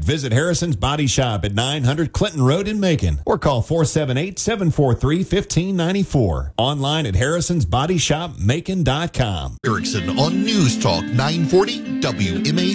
Visit Harrison's Body Shop at 900 Clinton Road in Macon or call 478-743-1594. Online at harrisonsbodyshopmacon.com. Erickson on News Talk 940 WMA.